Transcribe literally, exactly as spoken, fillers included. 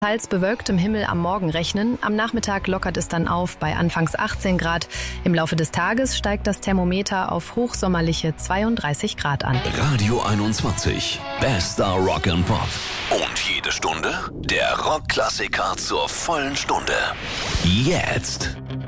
Teils bewölktem Himmel am Morgen rechnen. Am Nachmittag lockert es dann auf bei anfangs achtzehn Grad. Im Laufe des Tages steigt das Thermometer auf hochsommerliche zweiunddreißig Grad an. Radio einundzwanzig. Bester Rock and Pop. Und jede Stunde der Rockklassiker zur vollen Stunde. Jetzt.